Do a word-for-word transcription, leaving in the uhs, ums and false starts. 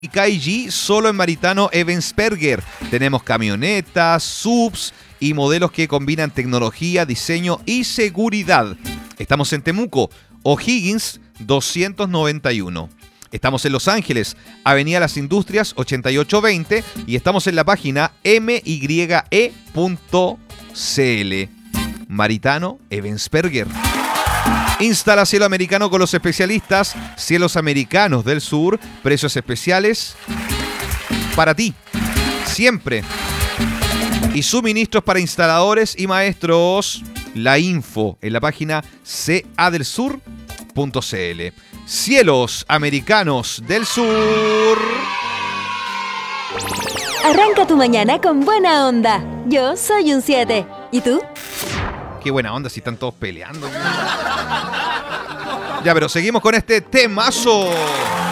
Y K G solo en Maritano Ebensperger. Tenemos camionetas, subs y modelos que combinan tecnología, diseño y seguridad. Estamos en Temuco, O'Higgins doscientos noventa y uno. Estamos en Los Ángeles, Avenida Las Industrias ochenta y ocho veinte. Y estamos en la página m y e punto c l. Maritano Ebensperger. Instala cielo americano con los especialistas Cielos Americanos del Sur. Precios especiales para ti, siempre. Y suministros para instaladores y maestros. La info en la página c a del sur punto c l. Cielos Americanos del Sur. Arranca tu mañana con buena onda. Yo soy un siete. ¿Y tú? Qué buena onda si están todos peleando. Ya, pero seguimos con este temazo.